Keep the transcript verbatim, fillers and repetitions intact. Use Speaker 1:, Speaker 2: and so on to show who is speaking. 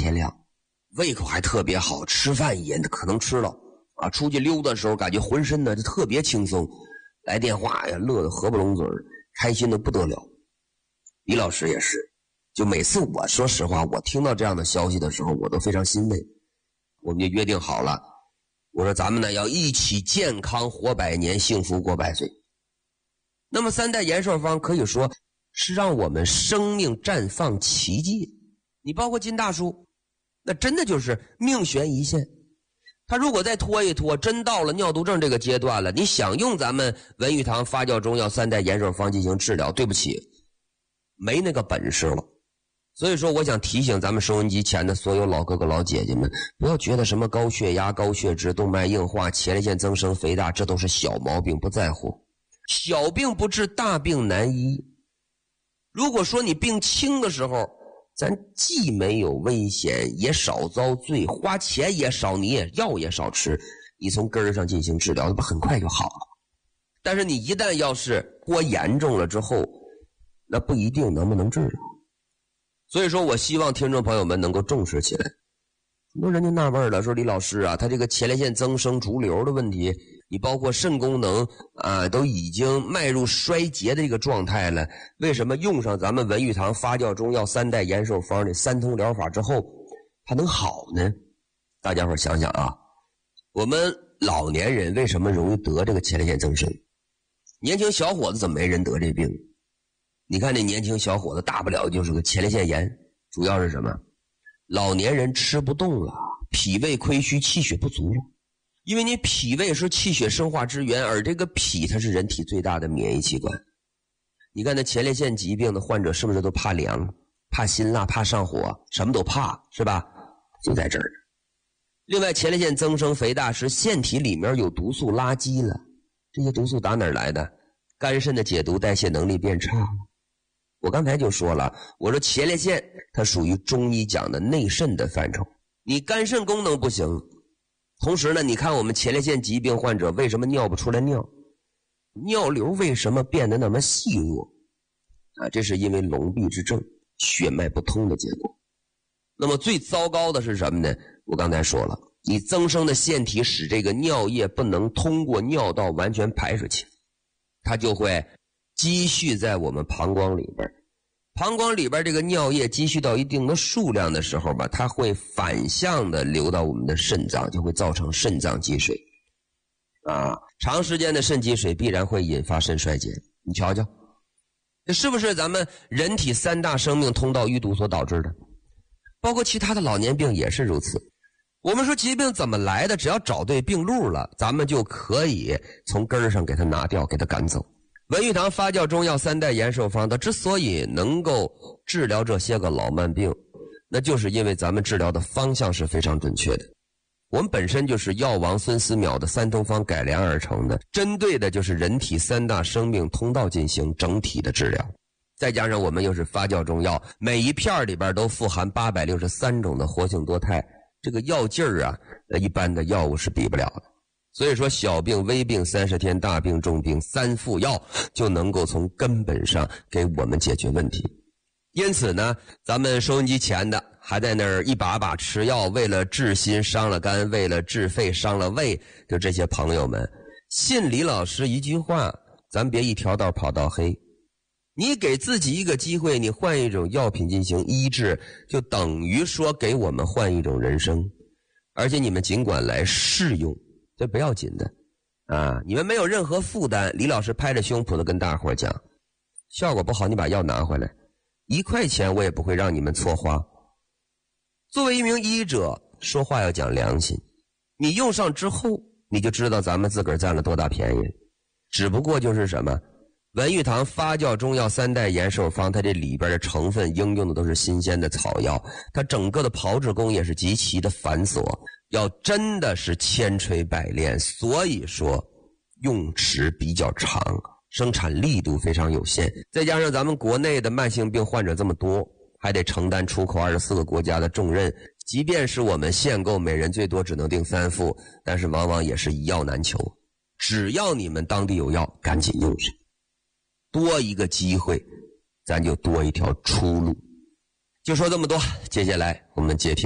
Speaker 1: 天亮，胃口还特别好，吃饭也可能吃了啊。出去溜达的时候感觉浑身呢就特别轻松，来电话呀乐得合不拢嘴，开心的不得了。李老师也是，就每次我说实话我听到这样的消息的时候我都非常欣慰。我们就约定好了，我说咱们呢要一起健康活百年，幸福过百岁。那么三代延寿方可以说是让我们生命绽放奇迹。你包括金大叔，那真的就是命悬一线。他如果再拖一拖，真到了尿毒症这个阶段了，你想用咱们文玉堂发酵中药三代延寿方进行治疗，对不起，没那个本事了。所以说我想提醒咱们收音机前的所有老哥哥老姐姐们，不要觉得什么高血压、高血脂、动脉硬化、前列腺增生、肥大，这都是小毛病，不在乎。小病不治，大病难医。如果说你病轻的时候，咱既没有危险，也少遭罪，花钱也少，你也药也少吃，你从根儿上进行治疗，那不很快就好了。但是你一旦要是拖严重了之后，那不一定能不能治疗。所以说我希望听众朋友们能够重视起来。很多人就纳闷了，说李老师啊，他这个前列腺增生、逐瘤的问题，你包括肾功能啊，都已经迈入衰竭的一个状态了，为什么用上咱们文玉堂发酵中药三代延寿方的三通疗法之后，它能好呢？大家伙想想啊，我们老年人为什么容易得这个前列腺增生？年轻小伙子怎么没人得这病？你看这年轻小伙子大不了就是个前列腺炎，主要是什么？老年人吃不动了，脾胃亏虚，气血不足了。因为你脾胃是气血生化之源，而这个脾它是人体最大的免疫器官。你看那前列腺疾病的患者是不是都怕凉、怕辛辣、怕上火，什么都怕，是吧？就在这儿。另外前列腺增生肥大时腺体里面有毒素垃圾了，这些毒素打哪儿来的？肝肾的解毒代谢能力变差了。我刚才就说了，我说前列腺它属于中医讲的内肾的范畴，你肝肾功能不行。同时呢，你看我们前列腺疾病患者为什么尿不出来尿，尿流为什么变得那么细弱啊？这是因为痨闭之症，血脉不通的结果。那么最糟糕的是什么呢？我刚才说了，你增生的腺体使这个尿液不能通过尿道完全排出去，它就会积蓄在我们膀胱里边。膀胱里边这个尿液积蓄到一定的数量的时候吧，它会反向的流到我们的肾脏，就会造成肾脏积水啊。长时间的肾积水必然会引发肾衰竭，你瞧瞧，这是不是咱们人体三大生命通道淤堵所导致的？包括其他的老年病也是如此。我们说疾病怎么来的，只要找对病路了，咱们就可以从根儿上给它拿掉，给它赶走。文玉堂发酵中药三代延寿方，它之所以能够治疗这些个老慢病，那就是因为咱们治疗的方向是非常准确的。我们本身就是药王孙思邈的三通方改良而成的，针对的就是人体三大生命通道进行整体的治疗。再加上我们又是发酵中药，每一片里边都富含八百六十三种的活性多肽，这个药劲儿啊，一般的药物是比不了的。所以说小病微病三十天，大病重病三副药，就能够从根本上给我们解决问题。因此呢，咱们收音机前的还在那儿一把把吃药，为了治心伤了肝，为了治肺伤了胃，就这些朋友们，信李老师一句话，咱别一条道跑到黑。你给自己一个机会，你换一种药品进行医治，就等于说给我们换一种人生。而且你们尽管来试用，这不要紧的啊！你们没有任何负担。李老师拍着胸脯的跟大伙讲，效果不好你把药拿回来，一块钱我也不会让你们错花。作为一名医者，说话要讲良心，你用上之后你就知道咱们自个儿占了多大便宜。只不过就是什么，文玉堂发酵中药三代延寿方，它这里边的成分应用的都是新鲜的草药，它整个的炮制工也是极其的繁琐，要真的是千锤百炼，所以说用时比较长，生产力度非常有限。再加上咱们国内的慢性病患者这么多，还得承担出口二十四个国家的重任，即便是我们限购每人最多只能订三副，但是往往也是一药难求。只要你们当地有药，赶紧用上，多一个机会，咱就多一条出路。就说这么多，接下来我们接听